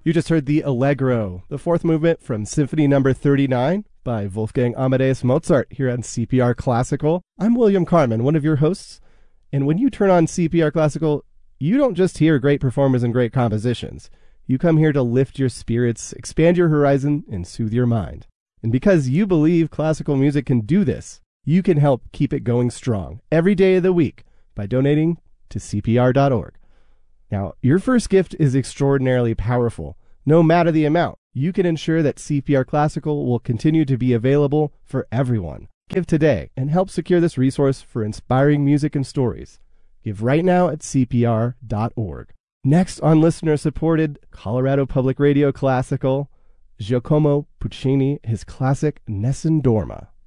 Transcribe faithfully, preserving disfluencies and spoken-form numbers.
You just heard the Allegro, the fourth movement from Symphony Number thirty-nine by Wolfgang Amadeus Mozart here on C P R Classical. I'm William Carmen, one of your hosts, and when you turn on C P R Classical, you don't just hear great performers and great compositions. You come here to lift your spirits, expand your horizon, and soothe your mind. And because you believe classical music can do this, you can help keep it going strong every day of the week by donating to C P R dot org. Now, your first gift is extraordinarily powerful. No matter the amount, you can ensure that C P R Classical will continue to be available for everyone. Give today and help secure this resource for inspiring music and stories. Give right now at C P R dot org. Next on listener-supported Colorado Public Radio Classical, Giacomo Puccini, his classic Nessun Dorma.